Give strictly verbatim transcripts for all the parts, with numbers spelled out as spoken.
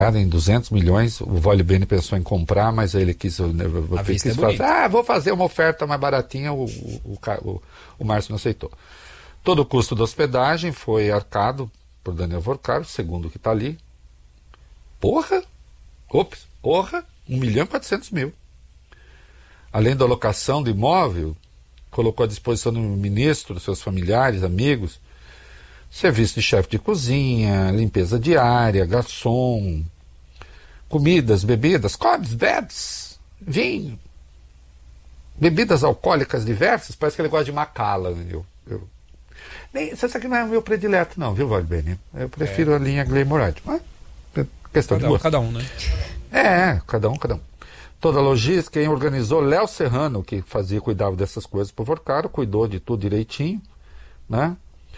em duzentos milhões, o Vólio Bene pensou em comprar, mas ele quis, A quis é fazer, ah, vou fazer uma oferta mais baratinha, o, o, o, o Márcio não aceitou. Todo o custo da hospedagem foi arcado por Daniel Vorcaro, segundo o que está ali. Porra! Ops, porra! um milhão e quatrocentos mil. Além da alocação do imóvel, colocou à disposição do ministro, dos seus familiares, amigos, serviço de chefe de cozinha, limpeza diária, garçom, comidas, bebidas, comes, bebes, vinho, bebidas alcoólicas diversas. Parece que ele gosta de Macallan. Eu, eu... Nem, isso aqui não é o meu predileto não, viu, Vólio Bene? Eu prefiro é. a linha Gleimorade. Mas é questão cada de gosto. Um, cada um, né? É, cada um, cada um. Toda a logística, quem organizou, Léo Serrano, que fazia, cuidava dessas coisas pro Vorcaro, cuidou de tudo direitinho, né?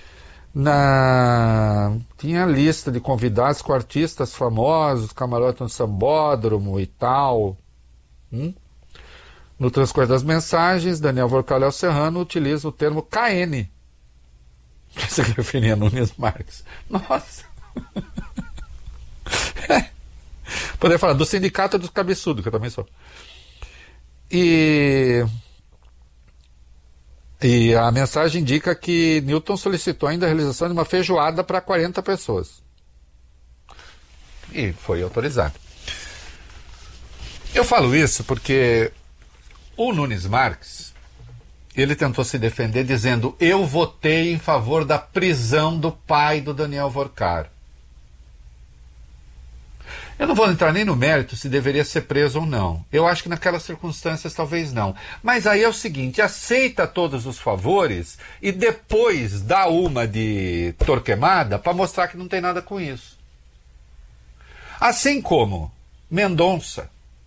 Na... Tinha lista de convidados com artistas famosos, camarote no Sambódromo e tal. Hum? No transcorrer das mensagens, Daniel Vorcaro Léo Serrano utiliza o termo K N. Que se referia a Nunes Marques. Nossa! Poderia falar do Sindicato dos Cabeçudos, que eu também sou. E... E a mensagem indica que Newton solicitou ainda a realização de uma feijoada para quarenta pessoas. E foi autorizado. Eu falo isso porque o Nunes Marques, ele tentou se defender dizendo: eu votei em favor da prisão do pai do Daniel Vorcaro. Eu não vou entrar nem no mérito se deveria ser preso ou não. Eu acho que naquelas circunstâncias talvez não. Mas aí é o seguinte, aceita todos os favores e depois dá uma de Torquemada para mostrar que não tem nada com isso. Assim como Mendonça,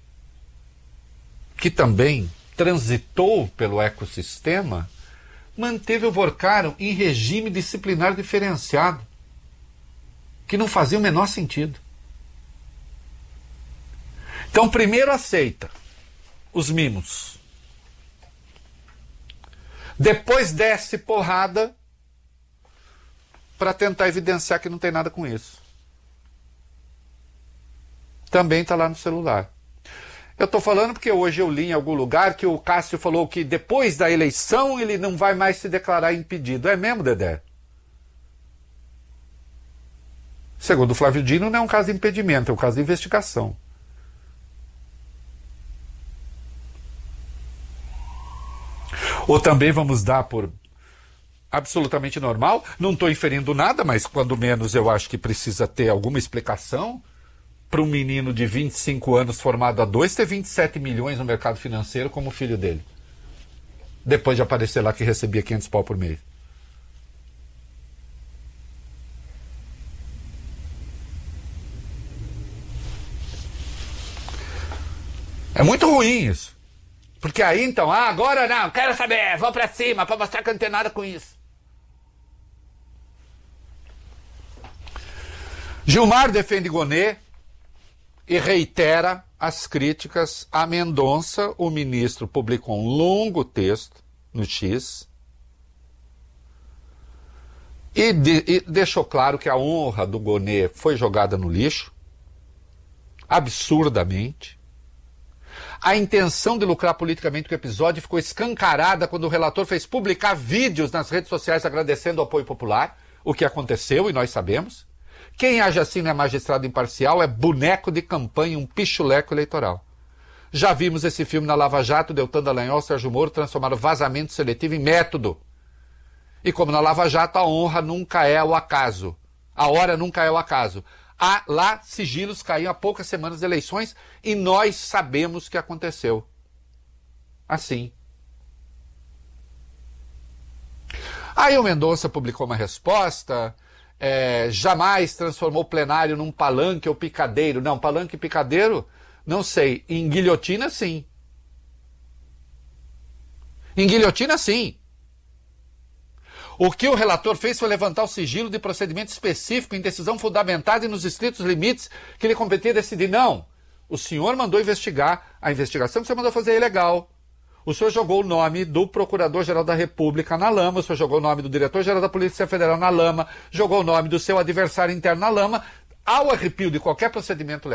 que também transitou pelo ecossistema, manteve o Vorcaro em regime disciplinar diferenciado, que não fazia o menor sentido. Então, primeiro aceita os mimos. Depois desce porrada para tentar evidenciar que não tem nada com isso. Também está lá no celular. Eu estou falando porque hoje eu li em algum lugar que o Cássio falou que depois da eleição ele não vai mais se declarar impedido. É mesmo, Dedé? Segundo o Flávio Dino, não é um caso de impedimento, é um caso de investigação. Ou também vamos dar por absolutamente normal, não estou inferindo nada, mas quando menos eu acho que precisa ter alguma explicação para um menino de vinte e cinco anos formado a dois ter vinte e sete milhões no mercado financeiro como o filho dele. Depois de aparecer lá que recebia quinhentos pau por mês. É muito ruim isso. Porque aí então, ah, agora não, quero saber, vou pra cima pra mostrar que eu não tenho nada com isso. Gilmar defende Gonê e reitera as críticas a Mendonça. O ministro publicou um longo texto no X e, de, e deixou claro que a honra do Gonê foi jogada no lixo, absurdamente. A intenção de lucrar politicamente com o episódio ficou escancarada quando o relator fez publicar vídeos nas redes sociais agradecendo o apoio popular, o que aconteceu e nós sabemos. Quem age assim não é magistrado imparcial, é boneco de campanha, um pichuleco eleitoral. Já vimos esse filme na Lava Jato, Deltan Dallagnol, Sérgio Moro transformaram vazamento seletivo em método. E como na Lava Jato, a honra nunca é o acaso. A hora nunca é o acaso. Há, lá, sigilos caíam há poucas semanas de eleições e nós sabemos o que aconteceu. Assim. Aí o Mendonça publicou uma resposta, é, jamais transformou o plenário num palanque ou picadeiro. Não, palanque e picadeiro, não sei. Em guilhotina, sim. Em guilhotina, sim. O que o relator fez foi levantar o sigilo de procedimento específico em decisão fundamentada e nos estritos limites que lhe competia decidir. Não, o senhor mandou investigar, a investigação que o senhor mandou fazer é ilegal. O senhor jogou o nome do Procurador-Geral da República na lama, o senhor jogou o nome do Diretor-Geral da Polícia Federal na lama, jogou o nome do seu adversário interno na lama. ao arrepio de qualquer procedimento legal.